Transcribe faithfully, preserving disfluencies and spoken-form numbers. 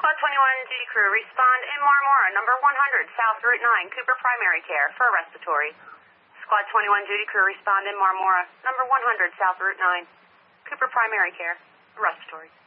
Squad twenty-one duty crew, respond in Marmora, number one hundred, South Route nine, Cooper Primary Care, for a respiratory. Squad twenty-one duty crew, respond in Marmora, number one hundred, South Route nine, Cooper Primary Care, respiratory.